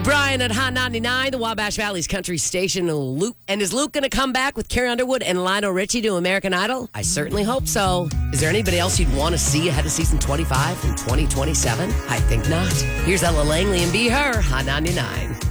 Brian at Hot 99, the Wabash Valley's country station. Luke. And is Luke going to come back with Carrie Underwood and Lionel Richie to American Idol? I certainly hope so. Is there anybody else you'd want to see ahead of season 25 in 2027? I think not. Here's Ella Langley and Be Her, Hot 99.